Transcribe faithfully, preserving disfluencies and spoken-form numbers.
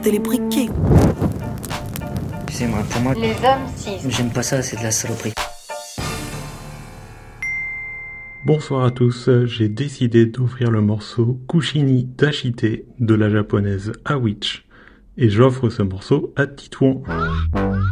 porter les briquets. Excusez-moi, pour moi, Les hommes cis. j'aime pas ça, c'est de la saloperie. Bonsoir à tous, j'ai décidé d'offrir le morceau Kushini Dashite de la japonaise Awitch et j'offre ce morceau à Titouan.